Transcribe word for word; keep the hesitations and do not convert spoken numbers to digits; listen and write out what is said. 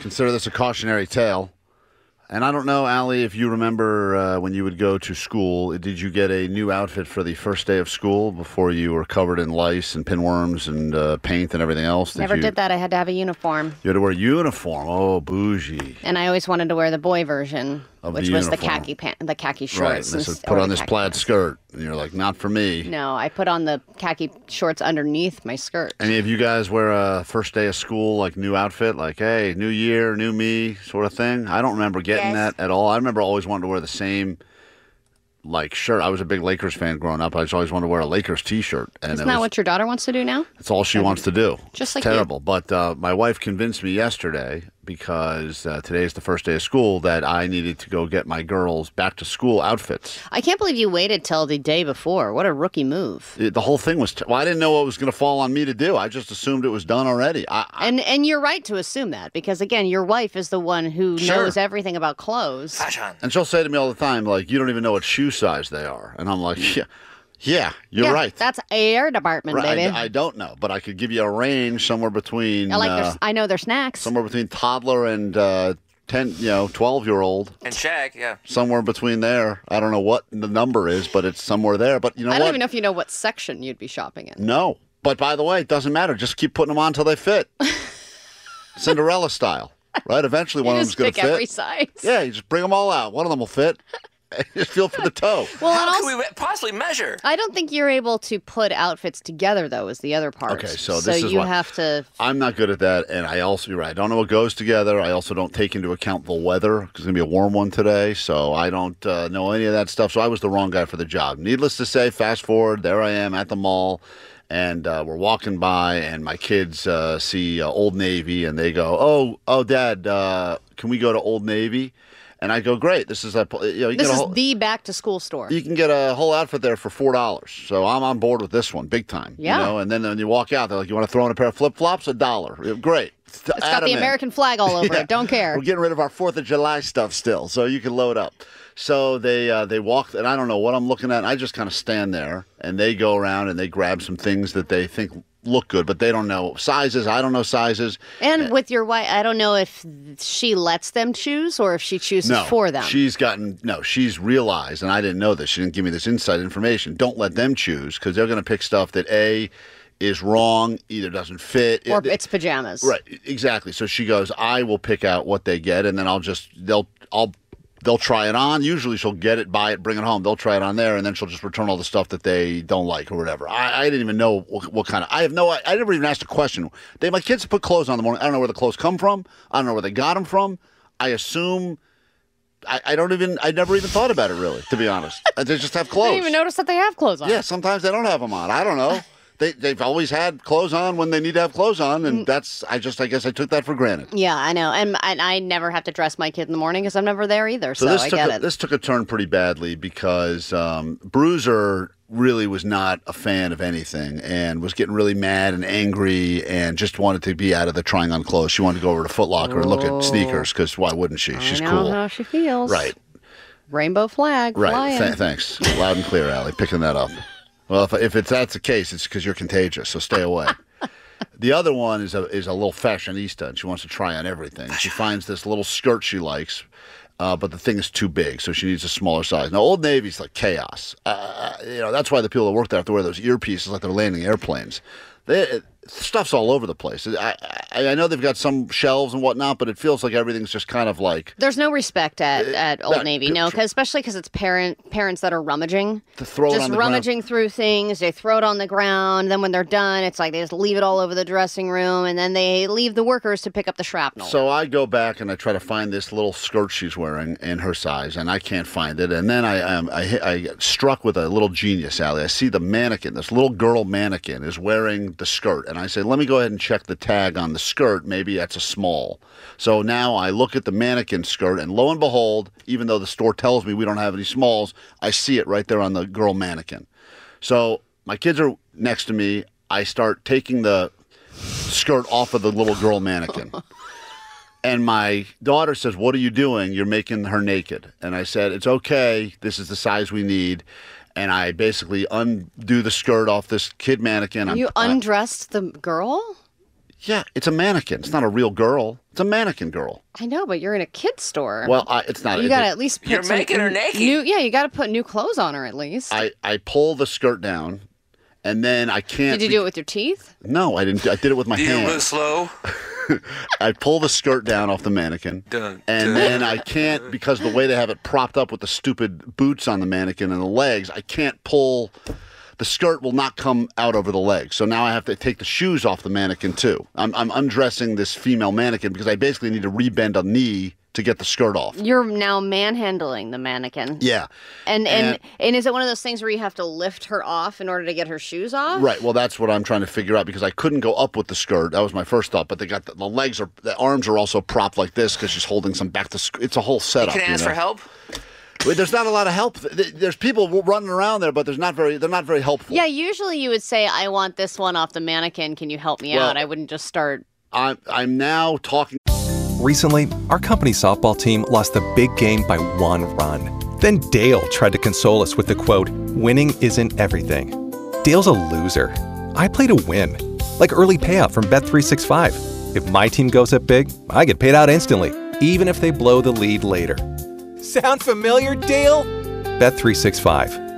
consider this a cautionary tale. And I don't know, Allie, if you remember uh, when you would go to school, did you get a new outfit for the first day of school before you were covered in lice and pinworms and uh, paint and everything else? Did Never you, did that. I had to have a uniform. You had to wear a uniform. Oh, bougie. And I always wanted to wear the boy version, Of which the was the uniform. khaki pant, the khaki shorts. Right. This is ins- put or on the this khaki plaid pants. skirt. And you're like, not for me. No, I put on the khaki shorts underneath my skirt. Any of you guys wear a first day of school, like new outfit, like, hey, new year, new me sort of thing? I don't remember getting Yes. that at all. I remember always wanting to wear the same, like, shirt. I was a big Lakers fan growing up. I just always wanted to wear a Lakers T-shirt. And Isn't it that was, what your daughter wants to do now? That's all she wants to do. Just It's like you. terrible. But uh, my wife convinced me yesterday, because uh, today is the first day of school, that I needed to go get my girls back to school outfits. I can't believe you waited till the day before. What a rookie move. It- the whole thing was, t- well, I didn't know what was going to fall on me to do. I just assumed it was done already. I, I, And and you're right to assume that because again, your wife is the one who Sure. knows everything about clothes. Fashion. and she'll say to me all the time, like, you don't even know what shoe size they are. And I'm like, yeah, yeah, you're Yeah, right. That's air department, Right, baby. I, I don't know, but I could give you a range somewhere between I like their, uh, I know their snacks. somewhere between toddler and uh, ten, you know, twelve year old. And Shaq, yeah. Somewhere between there. I don't know what the number is, but it's somewhere there. But you know I what? don't even know if you know what section you'd be shopping in. No. But by the way, it doesn't matter. Just keep putting them on until they fit. Cinderella style, right? Eventually, You one of just them's going to pick fit. every size. Yeah, you just bring them all out. One of them will fit. Just feel for the toe. Well, and How also, can we possibly measure? I don't think you're able to put outfits together, though, is the other part. Okay, so this is you why- have to. I'm not good at that, and I also, you're right, I don't know what goes together. I also don't take into account the weather, because it's going to be a warm one today, so I don't uh, know any of that stuff, so I was the wrong guy for the job. Needless to say, fast forward, there I am at the mall, and uh, we're walking by, and my kids uh, see uh, Old Navy, and they go, oh, oh, Dad, uh, can we go to Old Navy? And I go, great, this is a, you know, you This get a is whole, the back to school store. you can get a whole outfit there for four dollars. So I'm on board with this one, big time. Yeah. You know, and then when you walk out, they're like, you want to throw in a pair of flip flops? A dollar. Great. It's got the American flag all over it. Don't care. We're getting rid of our Fourth of July stuff still, so you can load up. So they uh, they walk, and I don't know what I'm looking at. I just kind of stand there, and they go around and they grab some things that they think look good, but they don't know sizes. I don't know sizes. And with your wife, I don't know if she lets them choose or if she chooses No, for them. she's gotten no. She's realized, and I didn't know this. She didn't give me this inside information. Don't let them choose because they're going to pick stuff that a is wrong, either doesn't fit, or it- it's pajamas. Right, exactly. So she goes, I will pick out what they get, and then I'll just they'll I'll they'll try it on. Usually she'll get it, buy it, bring it home. They'll try it on there, and then she'll just return all the stuff that they don't like or whatever. I, I didn't even know what, what kind of. I have no. I, I never even asked a question. They my kids put clothes on in the morning. I don't know where the clothes come from. I don't know where they got them from. I assume. I, I don't even. I never even thought about it really, to be honest. They just have I clothes. didn't even notice that they have clothes on. Yeah, sometimes they don't have them on. I don't know. They they've always had clothes on when they need to have clothes on, Mm. and that's I just I guess I took that for granted. Yeah, I know. And, and I never have to dress my kid in the morning because I'm never there either. So, So this I took get a, it. this took a turn pretty badly because um, Bruiser really was not a fan of anything and was getting really mad and angry and just wanted to be out of the trying on clothes. She wanted to go over to Foot Locker and look at sneakers because why wouldn't she? She's I know cool, how she feels. right? Rainbow flag Right. flying. Th- thanks. Loud and clear, Allie. Picking that up. Well, if, if it's that's the case, it's because you're contagious. So stay away. The other one is a is a little fashionista, and she wants to try on everything. She finds this little skirt she likes, uh, but the thing is too big, so she needs a smaller size. Now, Old Navy's like chaos. Uh, you know that's why the people that work there have to wear those earpieces like they're landing airplanes. They, stuff's all over the place. I, I I know they've got some shelves and whatnot, but it feels like everything's just kind of like There's no respect at, at Old that- Navy, no, 'cause- especially because it's parent parents that are rummaging. to throw it Just on the ground. rummaging through things. They throw it on the ground. Then when they're done, it's like they just leave it all over the dressing room, and then they leave the workers to pick up the shrapnel. So I go back and I try to find this little skirt she's wearing in her size, and I can't find it. And then I um, I, hit, I get struck with a little genius, Allie. I see the mannequin, this little girl mannequin, is wearing the skirt, and I say, let me go ahead and check the tag on the skirt. Maybe that's a small. So now I look at the mannequin skirt, and lo and behold, even though the store tells me we don't have any smalls, I see it right there on the girl mannequin. So my kids are next to me. I start taking the skirt off of the little girl mannequin. And my daughter says, what are you doing? You're making her naked. And I said, it's okay. This is the size we need. And I basically undo the skirt off this kid mannequin. I'm- you I- undressed the girl? Yeah, it's a mannequin. It's not a real girl. It's a mannequin girl. I know, but you're in a kid's store. Well, I, it's not. you it- gotta it- at least put You're some making her n- naked. New, yeah, you gotta put new clothes on her at least. I, I pull the skirt down, and then I can't. Did you do it with your teeth? No, I didn't. I did it with my Do you hand. move slow? I pull the skirt down off the mannequin, Dun, and dun. then I can't, because the way they have it propped up with the stupid boots on the mannequin and the legs, I can't pull. The skirt will not come out over the legs. So now I have to take the shoes off the mannequin too. I'm, I'm undressing this female mannequin because I basically need to rebend a knee to get the skirt off. You're now manhandling the mannequin. Yeah. And, and And- and is it one of those things where you have to lift her off in order to get her shoes off? Right. Well, that's what I'm trying to figure out because I couldn't go up with the skirt. That was my first thought. But they got the, the legs are, the arms are also propped like this because she's holding some back to. Sc- it's a whole setup. Can I ask you know? for help? Wait, there's not a lot of help. Th- There's people running around there, but there's not very. They're not very helpful. Yeah, usually you would say, I want this one off the mannequin. Can you help me Well- out? I wouldn't just start. I'm. I'm now talking. Recently, our company softball team lost the big game by one run. Then Dale tried to console us with the quote, "Winning isn't everything." Dale's a loser. I play to win. Like early payout from Bet three sixty-five. If my team goes up big, I get paid out instantly, even if they blow the lead later. Sound familiar, Dale? Bet three sixty-five.